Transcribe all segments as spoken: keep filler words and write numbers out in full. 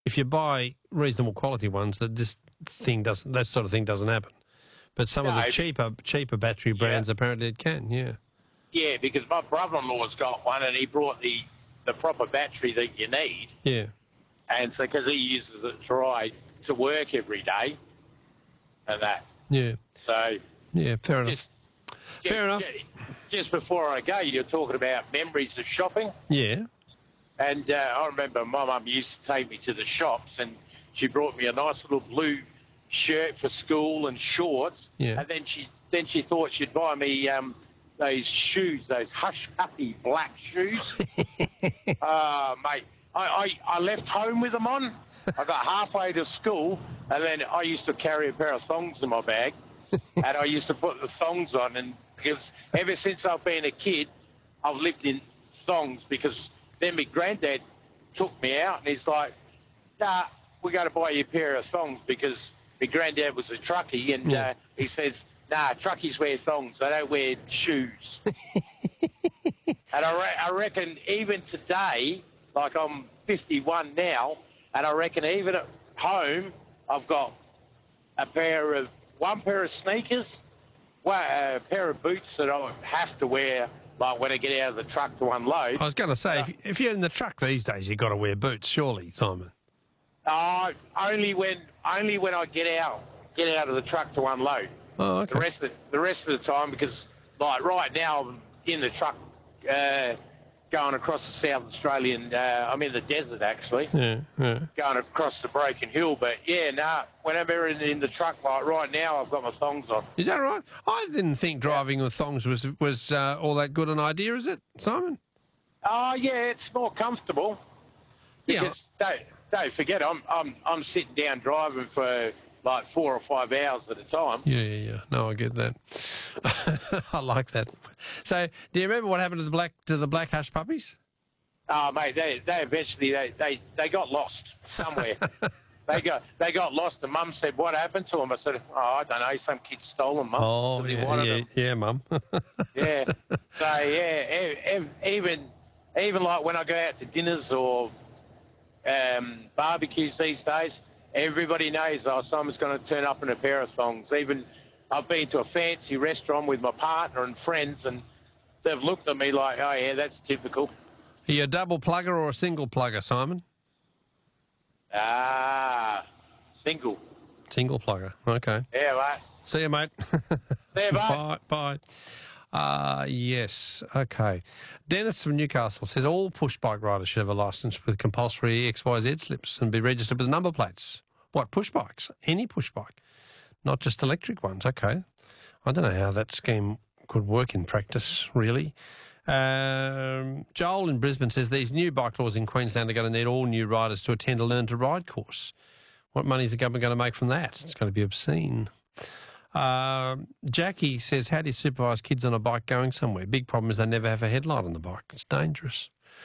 if you buy reasonable quality ones, that this thing doesn't, that sort of thing doesn't happen. But some No, of the cheaper cheaper battery brands, yeah. apparently it can, yeah. Yeah, because my brother-in-law's got one and he brought the, the proper battery that you need. Yeah. And so, because he uses it to ride to work every day and that. Yeah. So, yeah, fair enough. Just, fair enough. Just, just before I go, you're talking about memories of shopping. Yeah. And uh, I remember my mum used to take me to the shops and she brought me a nice little blue shirt for school and shorts. Yeah. And then she then she thought she'd buy me um, those shoes, those hush puppy black shoes. uh, mate, I, I, I left home with them on. I got halfway to school and then I used to carry a pair of thongs in my bag and I used to put the thongs on. And because ever since I've been a kid, I've lived in thongs because then my granddad took me out and he's like, nah, we got to buy you a pair of thongs because my granddad was a truckie and Yeah. uh, he says, nah, truckies wear thongs, they don't wear shoes. And I, re- I reckon even today, like I'm fifty-one now, and I reckon even at home I've got a pair of, one pair of sneakers, one, a pair of boots that I have to wear like when I get out of the truck to unload. I was going to say, if, if you're in the truck these days, you've got to wear boots, surely, Simon. Uh, only when only when I get out get out of the truck to unload. Oh, okay. The rest of the rest of the time, because like right now I'm in the truck uh, going across the South Australian. Uh, I'm in the desert actually, Yeah, yeah. going across the Broken Hill. But yeah, nah. Whenever in, in the truck, like right now, I've got my thongs on. Is that right? I didn't think driving with thongs was was uh, all that good an idea, is it, Simon? Oh yeah, it's more comfortable. Yeah. Because don't don't forget, I'm I'm I'm sitting down driving for like four or five hours at a time. Yeah, yeah, yeah. No, I get that. I like that. So, do you remember what happened to the black to the black hush puppies? Oh mate, they they eventually they, they, they got lost somewhere. they got they got lost, and Mum said, "What happened to them?" I said, "Oh, I don't know. Some kid stole them, Mum." Oh, 'cause he yeah, wanted yeah, them. yeah, Mum. Yeah. So yeah, e- e- even even like when I go out to dinners or um, barbecues these days, everybody knows, oh, someone's going to turn up in a pair of thongs. Even I've been to a fancy restaurant with my partner and friends, and they've looked at me like, oh yeah, that's typical. Are you a double plugger or a single plugger, Simon? Ah, single. Single plugger. Okay. Yeah, mate. See you, mate. See you, mate. Bye. Bye. Uh, yes. Okay. Dennis from Newcastle says all push bike riders should have a licence with compulsory X Y Z slips and be registered with number plates. What, push bikes? Any push bike, not just electric ones. Okay. I don't know how that scheme could work in practice, really. Um, Joel in Brisbane says these new bike laws in Queensland are going to need all new riders to attend a Learn to Ride course. What money is the government going to make from that? It's going to be obscene. Uh, Jackie says, how do you supervise kids on a bike going somewhere? Big problem is they never have a headlight on the bike. It's dangerous.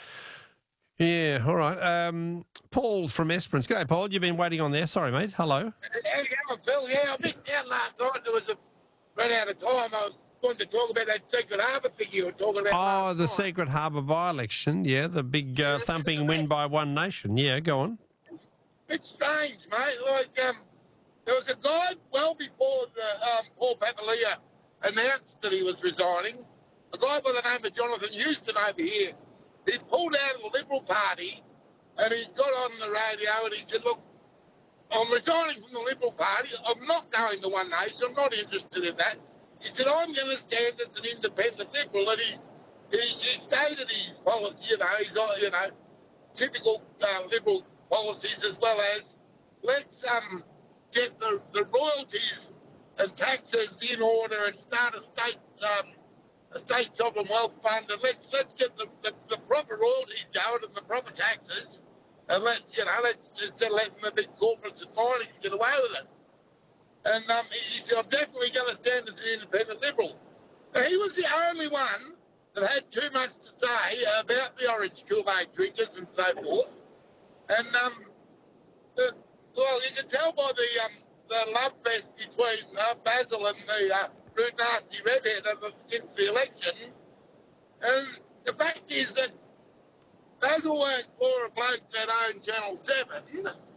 Yeah, all right. Um, Paul from Esperance. G'day, Paul. You've been waiting on there. Sorry, mate. Hello. How you going, Bill? Yeah, I missed out last night. There was a run out of time. I was going to talk about that Secret Harbour thing you were talking about. Oh, last the night. Secret Harbour by-election. Yeah, the big uh, thumping win by One Nation. Yeah, go on. It's strange, mate. Like, um, there was a guy well before the, um, Paul Papalia announced that he was resigning, a guy by the name of Jonathan Houston over here. He's pulled out of the Liberal Party and he's got on the radio and he said, look, I'm resigning from the Liberal Party. I'm not going to One Nation. I'm not interested in that. He said, I'm going to stand as an independent Liberal. And he, he, he stated his policy, you know, he's got, you know, typical uh, Liberal policies as well as let's um, get the, the royalties and taxes in order and start a state um, a state sovereign wealth fund and let's let's get the, the, the proper royalties going and the proper taxes and let's you know let's instead of letting the big corporates and miners get away with it. And um, he, he said, I'm definitely going to stand as an independent Liberal. Now, he was the only one that had too much to say about the orange Kool-Aid drinkers and so forth. And um, the, well, you can tell by the um, the love fest between uh, Basil and the uh, rude, nasty redhead of, since the election. And the fact is that Basil worked for a bloke that owned Channel seven,